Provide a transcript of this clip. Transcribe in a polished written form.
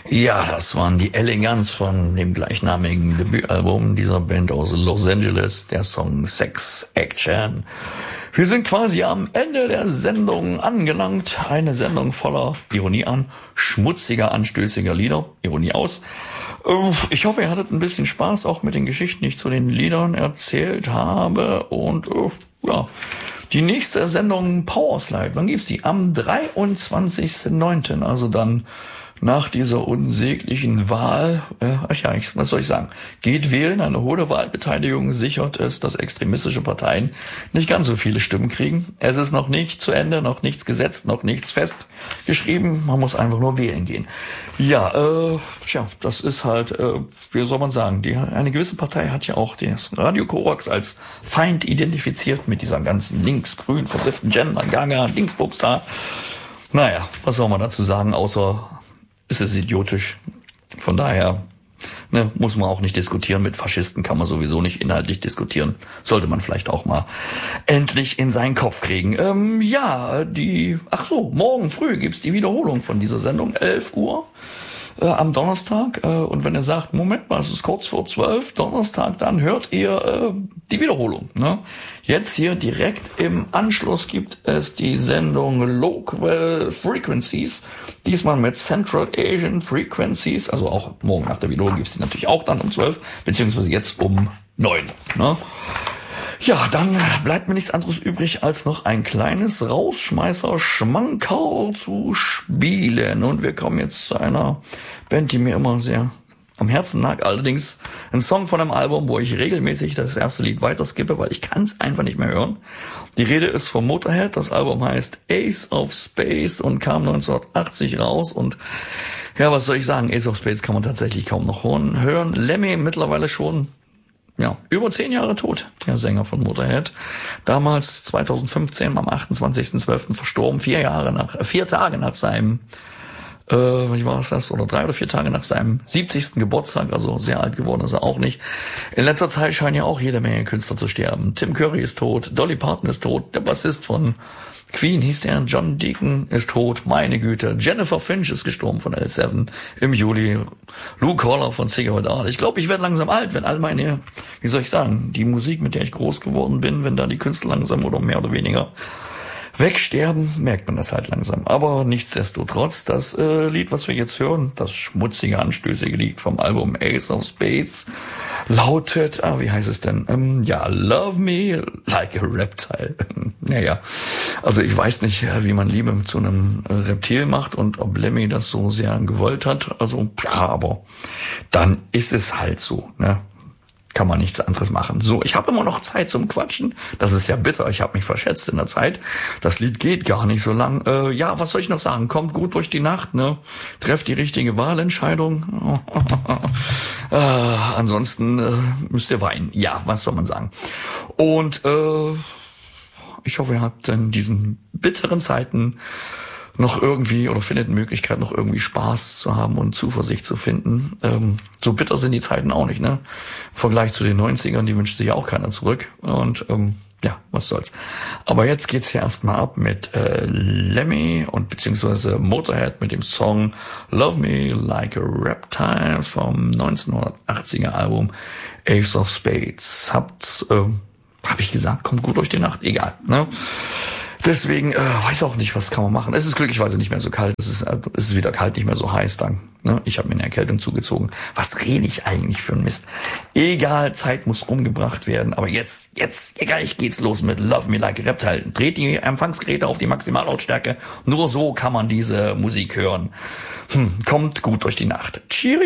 Ja, das waren die Elegants von dem gleichnamigen Debütalbum dieser Band aus Los Angeles, der Song Sex Action. Wir sind quasi am Ende der Sendung angelangt. Eine Sendung voller Ironie an, schmutziger, anstößiger Lieder. Ironie aus. Ich hoffe, ihr hattet ein bisschen Spaß auch mit den Geschichten, die ich zu den Liedern erzählt habe. Und ja, die nächste Sendung Powerslide, wann gibt's die? Am 23.09., also dann nach dieser unsäglichen Wahl, was soll ich sagen? Geht wählen, eine hohe Wahlbeteiligung sichert es, dass extremistische Parteien nicht ganz so viele Stimmen kriegen. Es ist noch nicht zu Ende, noch nichts gesetzt, noch nichts festgeschrieben. Man muss einfach nur wählen gehen. Ja, das ist halt, wie soll man sagen, eine gewisse Partei hat ja auch das Radio Korax als Feind identifiziert mit dieser ganzen links-grün versifften Gender, Gaga, Dingsbums da. Naja, was soll man dazu sagen, außer es ist idiotisch. Von daher muss man auch nicht diskutieren. Mit Faschisten kann man sowieso nicht inhaltlich diskutieren. Sollte man vielleicht auch mal endlich in seinen Kopf kriegen. Morgen früh gibt's die Wiederholung von dieser Sendung, 11 Uhr. Am Donnerstag, und wenn ihr sagt, Moment mal, es ist kurz vor 12, Donnerstag, dann hört ihr die Wiederholung. Ne? Jetzt hier direkt im Anschluss gibt es die Sendung Local Frequencies, diesmal mit Central Asian Frequencies, also auch morgen nach der Wiederholung gibt's die natürlich auch dann um 12, beziehungsweise jetzt um 9. Ne? Ja, dann bleibt mir nichts anderes übrig, als noch ein kleines Rausschmeißer-Schmankerl zu spielen. Und wir kommen jetzt zu einer Band, die mir immer sehr am Herzen lag. Allerdings ein Song von einem Album, wo ich regelmäßig das erste Lied weiterskippe, weil ich kann es einfach nicht mehr hören. Die Rede ist von Motorhead. Das Album heißt Ace of Space und kam 1980 raus. Und ja, was soll ich sagen? Ace of Space kann man tatsächlich kaum noch hören. Lemmy mittlerweile schon über 10 Jahre tot, der Sänger von Motorhead. Damals, 2015, am 28.12. verstorben, 4 Tage nach seinem, 3 oder 4 Tage nach seinem 70. Geburtstag, also sehr alt geworden ist er auch nicht. In letzter Zeit scheinen ja auch jede Menge Künstler zu sterben. Tim Curry ist tot, Dolly Parton ist tot, der Bassist von Queen hieß der, John Deacon ist tot, meine Güte. Jennifer Finch ist gestorben von L7 im Juli. Lou Koller von Cigarette Art. Ich glaube, ich werde langsam alt, wenn all meine, die Musik, mit der ich groß geworden bin, wenn da die Künstler langsam oder mehr oder weniger wegsterben, merkt man das halt langsam. Aber nichtsdestotrotz, das Lied, was wir jetzt hören, das schmutzige, anstößige Lied vom Album Ace of Spades, lautet, wie heißt es denn? Love Me Like a Reptile. Also ich weiß nicht, wie man Liebe zu einem Reptil macht und ob Lemmy das so sehr gewollt hat. Also, aber dann ist es halt so, ne? Kann man nichts anderes machen. So, ich habe immer noch Zeit zum Quatschen. Das ist ja bitter. Ich habe mich verschätzt in der Zeit. Das Lied geht gar nicht so lang. Was soll ich noch sagen? Kommt gut durch die Nacht, ne? Trefft die richtige Wahlentscheidung. Ansonsten müsst ihr weinen. Ja, was soll man sagen? Und ich hoffe, ihr habt in diesen bitteren Zeiten noch irgendwie oder findet eine Möglichkeit, noch irgendwie Spaß zu haben und Zuversicht zu finden. So bitter sind die Zeiten auch nicht, ne? Im Vergleich zu den 90ern, die wünscht sich auch keiner zurück. Und was soll's. Aber jetzt geht's hier erstmal ab mit Lemmy und beziehungsweise Motorhead mit dem Song Love Me Like a Reptile vom 1980er Album Ace of Spades. Hab ich gesagt, kommt gut durch die Nacht? Egal, ne? Deswegen, weiß auch nicht, was kann man machen. Es ist glücklicherweise nicht mehr so kalt. Es ist wieder kalt, nicht mehr so heiß dann. Ne? Ich habe mir eine Erkältung zugezogen. Was rede ich eigentlich für ein Mist? Egal, Zeit muss umgebracht werden. Aber jetzt, gleich geht's los mit Love Me Like a Reptile. Dreht die Empfangsgeräte auf die Maximallautstärke. Nur so kann man diese Musik hören. Kommt gut durch die Nacht. Cheerio!